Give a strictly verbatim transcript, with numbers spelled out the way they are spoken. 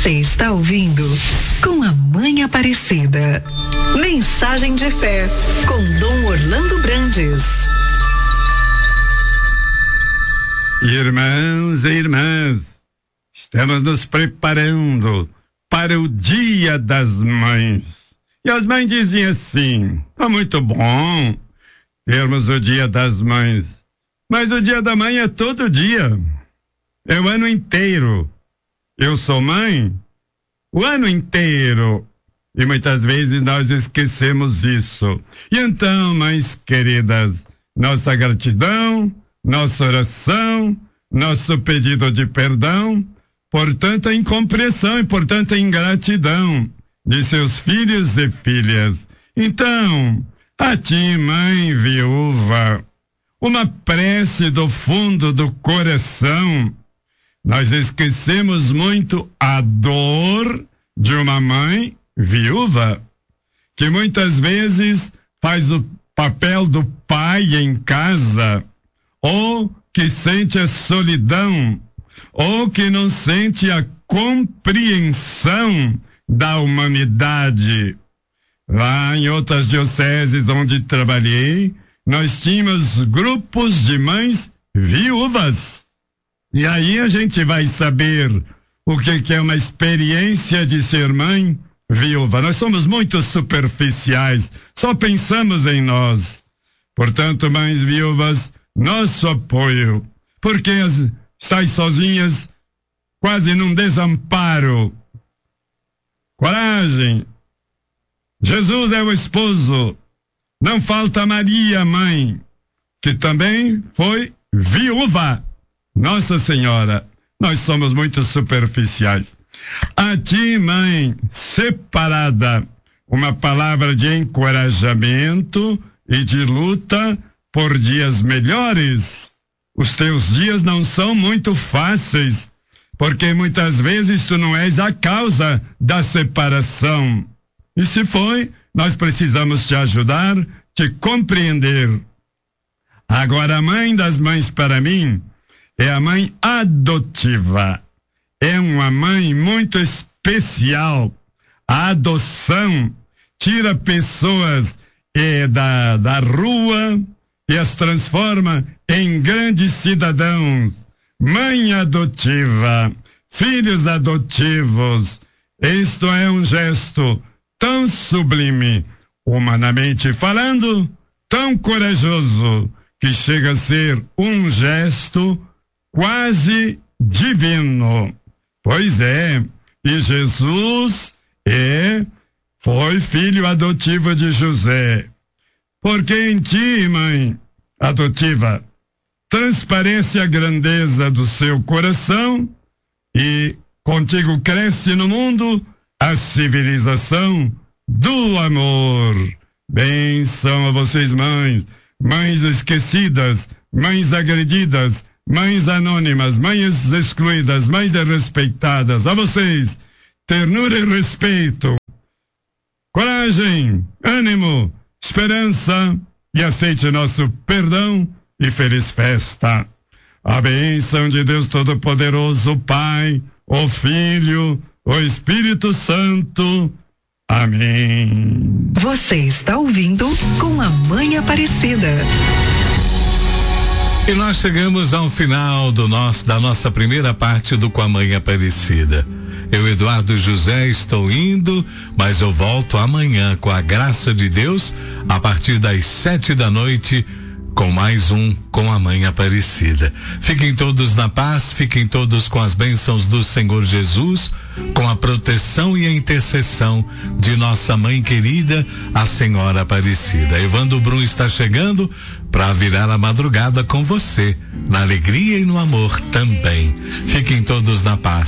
Você está ouvindo Com a Mãe Aparecida. Mensagem de fé com Dom Orlando Brandes. Irmãos e irmãs, estamos nos preparando para o Dia das Mães. E as mães diziam assim: tá muito bom termos o Dia das Mães, mas o Dia da Mãe é todo dia, é o ano inteiro. Eu sou mãe o ano inteiro. E muitas vezes nós esquecemos isso. E então, mães queridas, nossa gratidão, nossa oração, nosso pedido de perdão por tanta incompreensão e por tanta ingratidão de seus filhos e filhas. Então, a ti, mãe viúva, uma prece do fundo do coração. Nós esquecemos muito a dor de uma mãe viúva, que muitas vezes faz o papel do pai em casa, ou que sente a solidão, ou que não sente a compreensão da humanidade. Lá em outras dioceses onde trabalhei, nós tínhamos grupos de mães viúvas. E aí a gente vai saber o que, que é uma experiência de ser mãe viúva. Nós somos muito superficiais, só pensamos em nós. Portanto, mães viúvas, nosso apoio, porque as, estáis sozinhas, quase num desamparo. Coragem! Jesus é o esposo. Não falta Maria, mãe, que também foi viúva. Nossa Senhora, nós somos muito superficiais. A ti, mãe, separada, uma palavra de encorajamento e de luta por dias melhores. Os teus dias não são muito fáceis, porque muitas vezes tu não és a causa da separação. E se foi, nós precisamos te ajudar, te compreender. Agora, a mãe das mães para mim é a mãe adotiva. É uma mãe muito especial. A adoção tira pessoas eh, da, da rua e as transforma em grandes cidadãos. Mãe adotiva, filhos adotivos. Isto é um gesto tão sublime, humanamente falando, tão corajoso, que chega a ser um gesto quase divino. Pois é, e Jesus é, foi filho adotivo de José. Porque em ti, mãe adotiva, transparece a grandeza do seu coração e contigo cresce no mundo a civilização do amor. Bênção a vocês, mães, mães esquecidas, mães agredidas, mães anônimas, mães excluídas, mães desrespeitadas. A vocês, ternura e respeito, coragem, ânimo, esperança e aceite nosso perdão e feliz festa. A bênção de Deus Todo-Poderoso, o Pai, o Filho, o Espírito Santo. Amém. Você está ouvindo Com a Mãe Aparecida. E nós chegamos ao final do nosso, da nossa primeira parte do Com a Mãe Aparecida. Eu, Eduardo José, estou indo, mas eu volto amanhã, com a graça de Deus, a partir das sete da noite, com mais um Com a Mãe Aparecida. Fiquem todos na paz, fiquem todos com as bênçãos do Senhor Jesus, com a proteção e a intercessão de nossa mãe querida, a Senhora Aparecida. Evandro Brum está chegando para virar a madrugada com você, na alegria e no amor também. Fiquem todos na paz.